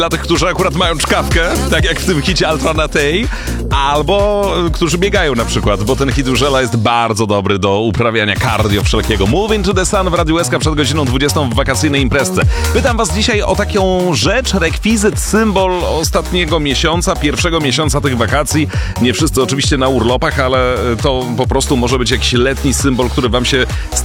Dla tych, którzy akurat mają czkawkę, tak jak w tym hicie Alternatej, albo którzy biegają na przykład, bo ten hit Urzela jest bardzo dobry do uprawiania cardio wszelkiego. Move into the Sun w Radiu SK przed godziną 20 w wakacyjnej imprezce. Pytam was dzisiaj o taką rzecz, rekwizyt, symbol ostatniego miesiąca, pierwszego miesiąca tych wakacji. Nie wszyscy oczywiście na urlopach, ale to po prostu może być jakiś letni symbol, który wam się